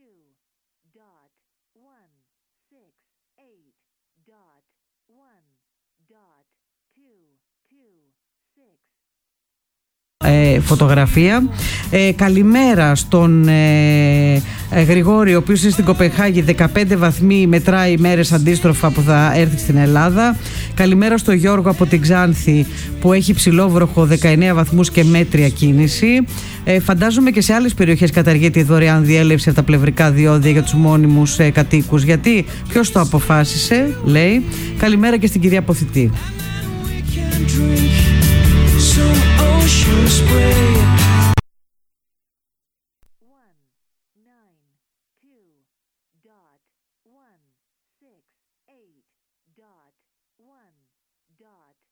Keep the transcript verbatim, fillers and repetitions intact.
Ε, φωτογραφία. Ε, καλημέρα στον ε, ε, Γρηγόρη, ο οποίος είναι στην Κοπενχάγη, δεκαπέντε βαθμοί, μετράει μέρες αντίστροφα που θα έρθει στην Ελλάδα. Καλημέρα στον Γιώργο από την Ξάνθη, που έχει ψηλόβροχο, δεκαεννέα βαθμούς και μέτρια κίνηση. Ε, φαντάζομαι και σε άλλες περιοχές καταργείται η δωρεάν διέλευση από τα πλευρικά διόδια για τους μόνιμους ε, κατοίκους. Γιατί, ποιος το αποφάσισε, λέει. Καλημέρα και στην κυρία Ποθητή. Ocean spray. one nine two dot one six eight dot one dot